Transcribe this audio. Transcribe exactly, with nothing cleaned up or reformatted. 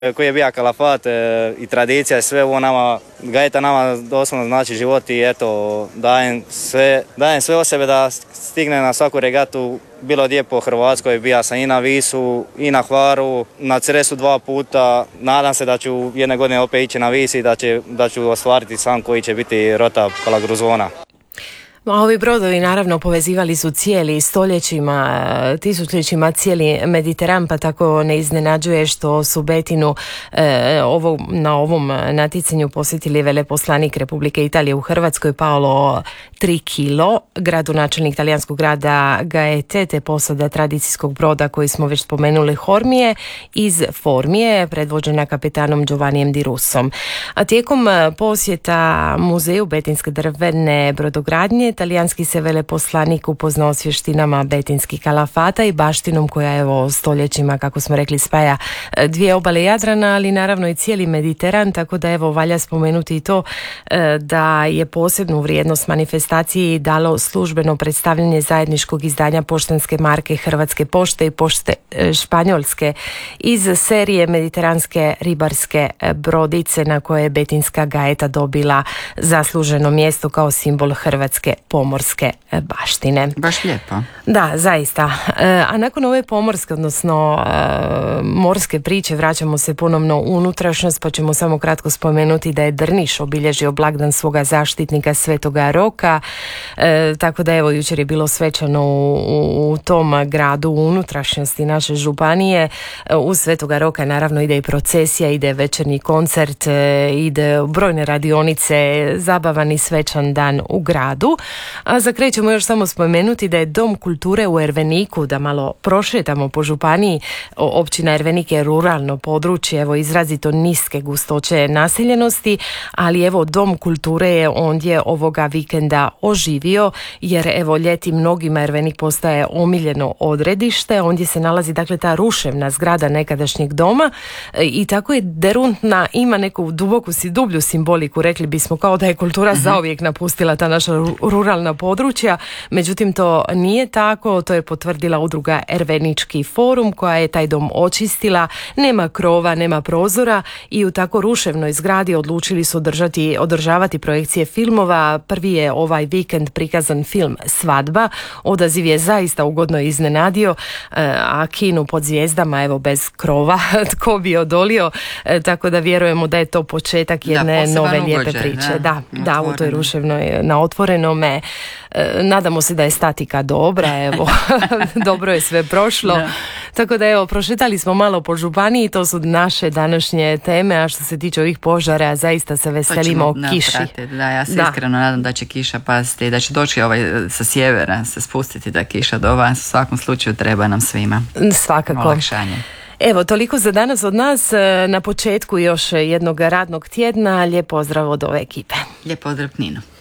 koji je bio kalafat e, i tradicija i sve ovo nama, gajeta nama doslovno znači život i eto, dajem sve, dajem sve o sebe da stigne na svaku regatu, bilo gdje po Hrvatskoj, bija sam i na Visu, i na Hvaru, na Cresu dva puta, nadam se da ću jedne godine opet ići na Vis i da, će, da ću ostvariti san koji će biti rota Palagruzona. A ovi brodovi naravno povezivali su cijeli stoljećima, tisućljećima cijeli Mediteran, pa tako ne iznenađuje što su Betinu e, ovo, na ovom natjecanju posjetili veleposlanik Republike Italije u Hrvatskoj Paolo Trikilo, gradonačelnik talijanskog grada Gaete, te posada tradicijskog broda koji smo već spomenuli Hormije iz Formije, predvođena kapetanom Giovannijem Di Russom. A tijekom posjeta muzeju betinske drvene brodogradnje, talijanski se veleposlanik upoznao s vještinama betinskih kalafata i baštinom koja evo stoljećima, kako smo rekli, spaja dvije obale Jadrana, ali naravno i cijeli Mediteran, tako da evo valja spomenuti i to da je posebnu vrijednost manifestaciji dalo službeno predstavljanje zajedničkog izdanja poštanske marke Hrvatske pošte i pošte Španjolske iz serije mediteranske ribarske brodice na koje je betinska Gaeta dobila zasluženo mjesto kao simbol Hrvatske pomorske baštine. Baš lijepo. Da, zaista. A nakon ove pomorske, odnosno morske priče, vraćamo se ponovno u unutrašnjost, pa ćemo samo kratko spomenuti da je Drniš obilježio blagdan svoga zaštitnika Svetoga Roka, e, tako da evo jučer je bilo svečano u, u, u tom gradu u unutrašnjosti naše županije. Uz Svetoga Roka naravno ide i procesija, ide večernji koncert, e, ide brojne radionice, zabavan i svečan dan u gradu. A za kraj ćemo još samo spomenuti da je Dom kulture u Erveniku, da malo prošetamo po županiji. Općina Ervenik je ruralno područje, evo izrazito niske gustoće naseljenosti, ali evo Dom kulture je ondje ovoga vikenda oživio, jer evo ljeti mnogima Ervenik postaje omiljeno odredište. Ondje se nalazi dakle ta ruševna zgrada nekadašnjeg doma i tako je deruntna, ima neku duboku si dublju simboliku, rekli bismo, kao da je kultura zauvijek napustila ta naša ruralna područja, međutim to nije tako, to je potvrdila udruga Ervenički forum koja je taj dom očistila, nema krova, nema prozora i u tako ruševnoj zgradi odlučili su održati, održavati projekcije filmova. Prvi je ovaj vikend prikazan film Svadba, odaziv je zaista ugodno iznenadio, a kinu pod zvijezdama evo bez krova, tko bi odolio, tako da vjerujemo da je to početak jedne da, nove lijepe ugođaj, priče. Da, da, da, u toj ruševnoj, na otvorenome. Nadamo se da je statika dobra, evo, dobro je sve prošlo. Da. Tako da evo, prošetali smo malo po županiji, to su naše današnje teme, a što se tiče ovih požara, zaista se veselimo kiši. Da, ja se da. iskreno nadam da će kiša pasti, da će doći ovaj sa sjevera, se spustiti da kiša do vas. U svakom slučaju treba nam svima. Svakako. Olakšanje. Evo, toliko za danas od nas. Na početku još jednog radnog tjedna. Lijep pozdrav od ove ekipe. Lijep pozdrav, Nino.